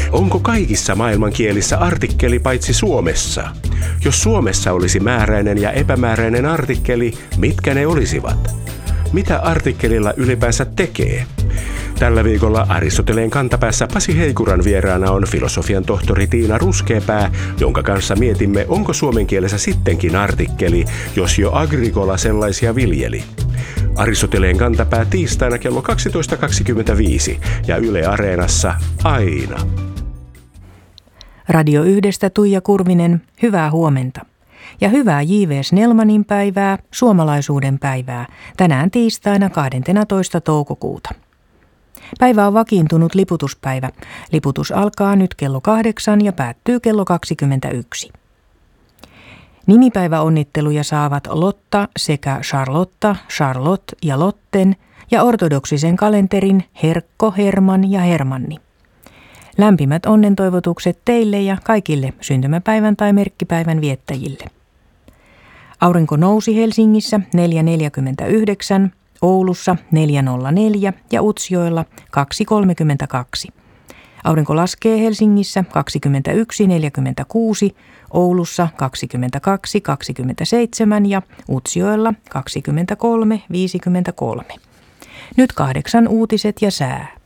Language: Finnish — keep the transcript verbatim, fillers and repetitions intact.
Onko kaikissa maailmankielissä artikkeli paitsi Suomessa? Jos Suomessa olisi määräinen ja epämääräinen artikkeli, mitkä ne olisivat? Mitä artikkelilla ylipäänsä tekee? Tällä viikolla Aristoteleen kantapäässä Pasi Heikuran vieraana on filosofian tohtori Tiina Ruskeapää, jonka kanssa mietimme, onko suomen kielessä sittenkin artikkeli, jos jo Agricola sellaisia viljeli. Aristoteleen kantapää tiistaina kello kaksitoista kaksikymmentäviisi ja Yle Areenassa aina. Radio Yhdestä Tuija Kurvinen, hyvää huomenta. Ja hyvää J V Snellmanin päivää, suomalaisuuden päivää, tänään tiistaina kahdenteentoista toukokuuta. Päivä on vakiintunut liputuspäivä. Liputus alkaa nyt kello kahdeksan ja päättyy kello kaksikymmentäyksi. Nimipäiväonnitteluja saavat Lotta sekä Charlotta, Charlotte ja Lotten ja ortodoksisen kalenterin Herkko, Herman ja Hermanni. Lämpimät onnentoivotukset teille ja kaikille syntymäpäivän tai merkkipäivän viettäjille. Aurinko nousi Helsingissä neljä neljäkymmentäyhdeksän, Oulussa neljä nolla neljä ja Utsjoella kaksi kolmekymmentäkaksi. Aurinko laskee Helsingissä kaksikymmentäyksi neljäkymmentäkuusi, Oulussa kaksikymmentäkaksi kaksikymmentäseitsemän ja Utsjoella kaksikymmentäkolme viisikymmentäkolme. Nyt kahdeksan uutiset ja sää.